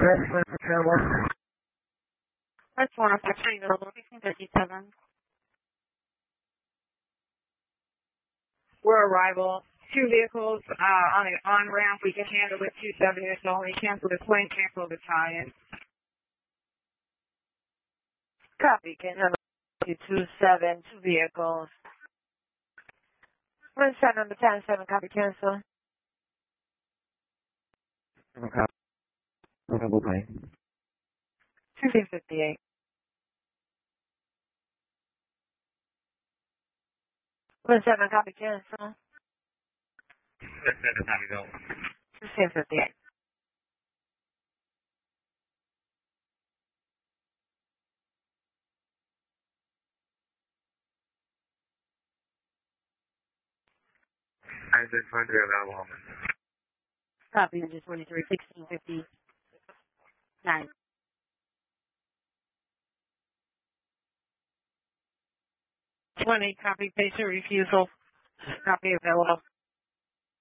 That's 103 available, 1657. We're arrival. 2 vehicles on the on-ramp. We can handle it 270 or so. We cancel the plane, cancel the tie-in. Copy. Can handle 227, 2 vehicles. 17 on the 10-7, copy, cancel. Copy. Available plane. 1658. 17, copy, cancel. 1658. I just wonder about woman. Copy, engine 43, 1659. 20, copy, patient refusal. Copy available.